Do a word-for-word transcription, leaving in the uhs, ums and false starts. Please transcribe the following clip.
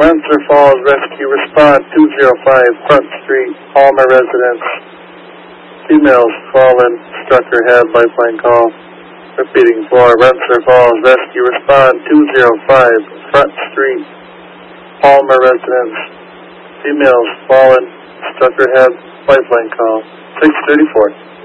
Rensselaer Falls Rescue, respond two zero five, Front Street, Palmer residence. Females fallen, struck her head, lifeline call. Repeating for Rensselaer Falls Rescue, respond two zero five, Front Street, Palmer residence. Females fallen, struck her head, lifeline call. six thirty-four.